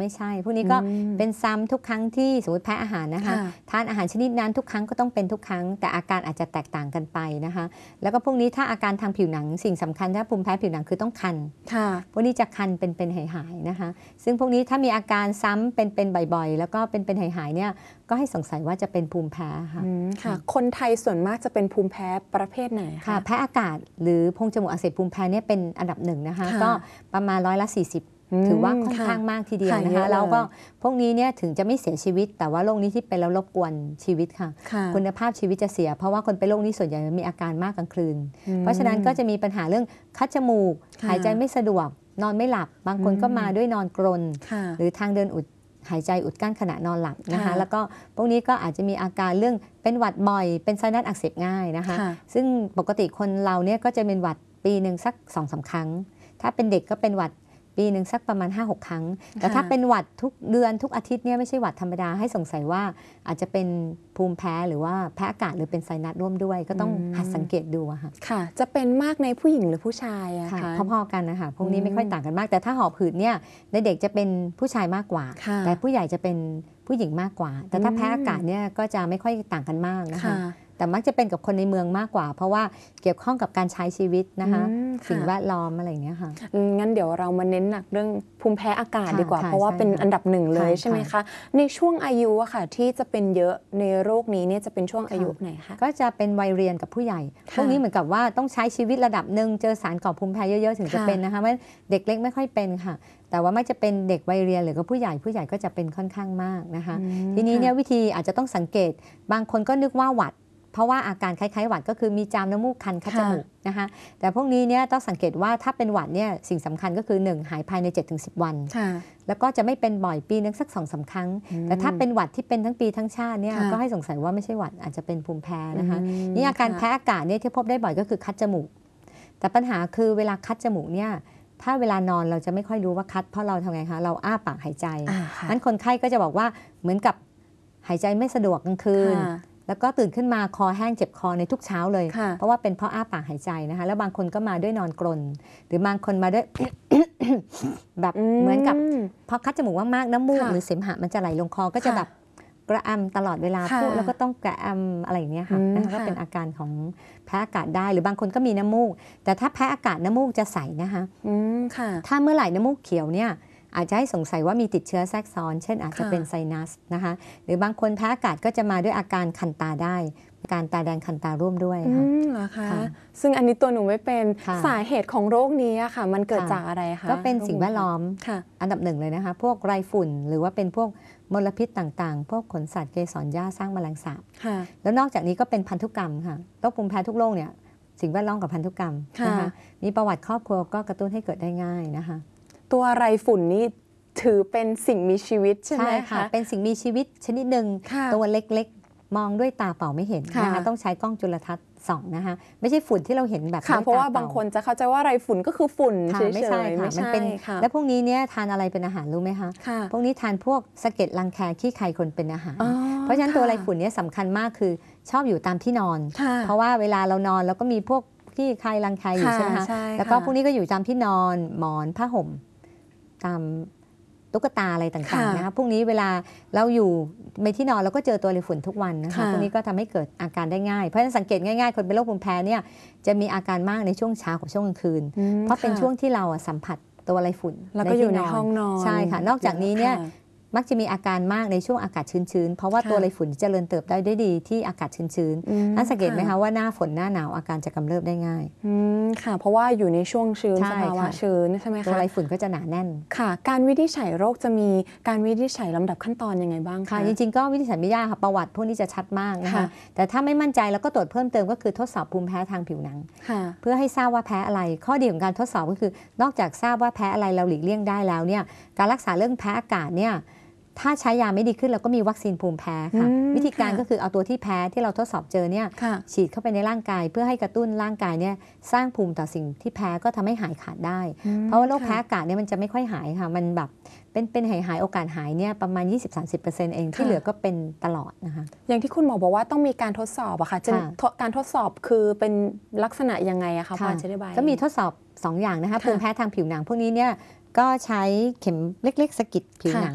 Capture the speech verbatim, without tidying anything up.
ไม่ใช่พวกนี้ก็เป็นซ้ำทุกครั้งที่สมมติแพ้อาหารนะคะทานอาหารชนิดนั้นทุกครั้งก็ต้องเป็นทุกครั้งแต่อาการอาจจะแตกต่างกันไปนะคะแล้วก็พวกนี้ถ้าอาการทางผิวหนังสิ่งสำคัญถ้าภูมิแพ้ผิวหนังคือต้องคันพวกนี้จะคันเป็นๆหายๆนะคะซึ่งพวกนี้ถ้ามีอาการซ้ำเป็นๆบ่อยๆแล้วก็เป็นๆหายๆเนี่ยก็ให้สงสัยว่าจะเป็นภูมิแพ้ค่ะค่ะคนไทยส่วนมากจะเป็นภูมิแพ้ประเภทไหนคะแพ้อากาศหรือโพรงจมูกอักเสบภูมิแพ้เนี่ยเป็นอันดับหนึ่งนะคะก็ประมาณร้อยละสี่สิบถือว่าค่อนข้างมากทีเดียวนะคะแล้วก็พวกนี้เนี่ยถึงจะไม่เสียชีวิตแต่ว่าโรคนี้ที่เป็นแล้วรบกวนชีวิตค่ะคุณภาพชีวิตจะเสียเพราะว่าคนเป็นโรคนี้ส่วนใหญ่มีอาการมากกลางคืนเพราะฉะนั้นก็จะมีปัญหาเรื่องคัดจมูกหายใจไม่สะดวกนอนไม่หลับบางคนก็มาด้วยนอนกรนหรือทางเดินอุดหายใจอุดกั้นขณะนอนหลับนะคะแล้วก็พวกนี้ก็อาจจะมีอาการเรื่องเป็นหวัดบ่อยเป็นไซนัสอักเสบง่ายนะคะซึ่งปกติคนเราเนี่ยก็จะเป็นหวัดปีหนึ่งสัก สองถึงสาม ครั้งถ้าเป็นเด็กก็เป็นหวัดปีหนึ่งสักประมาณ ห้าหก ครั้งแต่ถ้าเป็นหวัดทุกเดือนทุกอาทิตย์เนี่ยไม่ใช่หวัดธรรมดาให้สงสัยว่าอาจจะเป็นภูมิแพ้หรือว่าแพ้อากาศหรือเป็นไซนัสร่วมด้วยก็ต้องหัดสังเกตดูอะค่ะค่ะจะเป็นมากในผู้หญิงหรือผู้ชายอะคะพอๆกันนะคะพวกนี้ไม่ค่อยต่างกันมากแต่ถ้าหอบหืดเนี่ยในเด็กจะเป็นผู้ชายมากกว่าแต่ผู้ใหญ่จะเป็นผู้หญิงมากกว่าแต่ถ้าแพ้อากาศเนี่ยก็จะไม่ค่อยต่างกันมากนะคะแต่มักจะเป็นกับคนในเมืองมากกว่าเพราะว่าเกี่ยวข้องกับการใช้ชีวิตนะคะสิ่งแวดล้อมอะไรอย่างเงี้ยค่ะงั้นเดี๋ยวเรามาเน้นหนักเรื่องภูมิแพ้อากาศดีกว่าเพราะว่าเป็นอันดับหนึ่งเลยใช่ไหมคะในช่วงอายุอะค่ะที่จะเป็นเยอะในโรคนี้เนี่ยจะเป็นช่วงอายุไหนคะก็จะเป็นวัยเรียนกับผู้ใหญ่พวกนี้เหมือนกับว่าต้องใช้ชีวิตระดับหนึ่งเจอสารก่อภูมิแพ้เยอะๆถึงจะเป็นนะคะว่าเด็กเล็กไม่ค่อยเป็นค่ะแต่ว่าไม่จะเป็นเด็กวัยเรียนหรือก็ผู้ใหญ่ผู้ใหญ่ก็จะเป็นค่อนข้างมากนะคะทีนี้เนี่ยวิธีอาจจะต้องสังเกตบางคนก็นึกว่าหวัดเพราะว่าอาการคล้ายๆหวัดก็คือมีจามน้ำมูกคันคัดจมูกนะคะแต่พวกนี้เนี่ยต้องสังเกตว่าถ้าเป็นหวัดเนี่ยสิ่งสำคัญก็คือหนึ่งหายภายใน เจ็ดถึงสิบ วันแล้วก็จะไม่เป็นบ่อยปีนึงสัก สองถึงสาม ครั้งแต่ถ้าเป็นหวัดที่เป็นทั้งปีทั้งชาติเนี่ยก็ให้สงสัยว่าไม่ใช่หวัดอาจจะเป็นภูมิแพ้นะคะนี่อาการแพ้อากาศเนี่ยที่พบได้บ่อยก็คือคัดจมูกแต่ปัญหาคือเวลาคัดจมูกเนี่ยถ้าเวลานอนเราจะไม่ค่อยรู้ว่าคัดเพราะเราทำไงคะเราอ้าปากหายใจงั้นคนไข้ก็จะบอกว่าเหมือนกับหายใจไม่สะดวกกลางคืนแล้วก็ตื่นขึ้นมาคอแห้งเจ็บคอในทุกเช้าเลยเพราะว่าเป็นเพราะอ้าปากหายใจนะคะแล้วบางคนก็มาด้วยนอนกรนหรือบางคนมาด้วย แบบเหมือนกับพอคัดจมูกมากๆน้ำมูกหรือเสมหะมันจะไหลลงคอก็จะแบบกระอัมตลอดเวลาพูดแล้วก็ต้องกระอัมอะไรอย่างเงี้ยค่ะนะคะก็เป็นอาการของแพ้อากาศได้หรือบางคนก็มีน้ำมูกแต่ถ้าแพ้อากาศน้ำมูกจะใสนะคะถ้าเมื่อไหร่น้ำมูกเขียวเนี่ยอาจจะให้สงสัยว่ามีติดเชื้อแทรกซ้อนเช่นอาจจะเป็นไซนัสนะคะหรือบางคนแพ้อากาศก็จะมาด้วยอาการคันตาได้การตาแดงคันตาร่วมด้วยค่ะเหรอคะซึ่งอันนี้ตัวหนูไม่เป็นสาเหตุของโรคนี้ค่ะมันเกิดจากอะไรคะก็เป็นสิ่งแวดล้อมอันดับหนึ่งเลยนะคะพวกไรฝุ่นหรือว่าเป็นพวกมลพิษต่างๆพวกขนสัตว์เกสรหญ้าสร้างแมลงสาบแล้วนอกจากนี้ก็เป็นพันธุกรรมค่ะโรคภูมิแพ้ทุกโรคเนี่ยสิ่งแวดล้อมกับพันธุกรรมนะคะมีประวัติครอบครัวก็กระตุ้นให้เกิดได้ง่ายนะคะตัวไรฝุ่นนี่ถือเป็นสิ่งมีชีวิตใช่ไหมคะเป็นสิ่งมีชีวิตชนิดหนึ่งตัวเล็กๆมองด้วยตาเปล่าไม่เห็นนะคะต้องใช้กล้องจุลทรรศน์ส่องนะคะไม่ใช่ฝุ่นที่เราเห็นแบบเพราะว่าบางคนจะเข้าใจว่าไรฝุ่นก็คือฝุ่นเฉยๆไม่ใช่ค่ะมันเป็นและพวกนี้เนี่ยทานอะไรเป็นอาหารรู้ไหมคะพวกนี้ทานพวกสะเก็ดรังแคขี้ไคคนเป็นอาหารเพราะฉะนั้นตัวไรฝุ่นเนี่ยสำคัญมากคือชอบอยู่ตามที่นอนเพราะว่าเวลาเรานอนแล้วก็มีพวกขี้ไครังแคอยู่ใช่ไหมคะแล้วก็พวกนี้ก็อยู่ตามที่นอนหมอนผ้าห่มตามตุ๊กตาอะไรต่างๆนะคะพวกนี้เวลาเราอยู่ในที่นอนเราก็เจอตัวไรฝุ่นทุกวันนะคะพวกนี้ก็ทำให้เกิดอาการได้ง่ายเพราะฉะนั้นสังเกตง่ายๆคนเป็นโรคภูมิแพ้เนี่ยจะมีอาการมากในช่วงเช้ากับช่วงกลางคืนเพราะเป็นช่วงที่เราสัมผัสตัวไรฝุ่นแล้วก็อยู่ในห้องนอนใช่ค่ะนอกจากนี้เนี่ยมักจะมีอาการมากในช่วงอากาศชื้นๆเพราะว่าตัวไรฝุ่นเจริญเติบได้ได้ดีที่อากาศชื้นๆนั่นสังเกตไหมคะว่าหน้าฝนหน้าหนาวอาการจะกำเริบได้ง่ายค่ะเพราะว่าอยู่ในช่วงชื้นสภาวะชื้นใช่ไหมคะตัวไรฝุ่นก็จะหนาแน่นค่ะการวินิจฉัยโรคจะมีการวินิจฉัยลำดับขั้นตอนยังไงบ้างคะจริงๆก็วินิจฉัยไม่ยากค่ะประวัติพวกนี้จะชัดมากนะคะแต่ถ้าไม่มั่นใจแล้วก็ตรวจเพิ่มเติมก็คือทดสอบภูมิแพ้ทางผิวหนังเพื่อให้ทราบว่าแพ้อะไรข้อดีของการทดสอบก็คือนอกจากทราบว่าแพ้อะไรเราหลีกเลี่ยงได้แล้วเนี่ยการรักษาเรื่องแพ้อากาศเนี่ยถ้าใช้ยาไม่ดีขึ้นเราก็มีวัคซีนภูมิแพ้ค่ะวิธีการก็คือเอาตัวที่แพ้ที่เราทดสอบเจอเนี่ยฉีดเข้าไปในร่างกายเพื่อให้กระตุ้นร่างกายเนี่ยสร้างภูมิต่อสิ่งที่แพ้ก็ทำให้หายขาดได้เพราะว่าโรคแพ้อากาศเนี่ยมันจะไม่ค่อยหายค่ะมันแบบเป็นเป็นหายหายโอกาสหายเนี่ยประมาณ ยี่สิบถึงสามสิบเปอร์เซ็นต์ เองที่เหลือก็เป็นตลอดนะคะอย่างที่คุณหมอบอกว่าต้องมีการทดสอบอะค่ะการทดสอบคือเป็นลักษณะยังไงอะคะพอจะอธิบายก็มีทดสอบสองอย่างนะคะภูมิแพ้ทางผิวหนังพวกนี้เนี่ยก็ใช้เข็มเล็กๆสะกิดผิวหนัง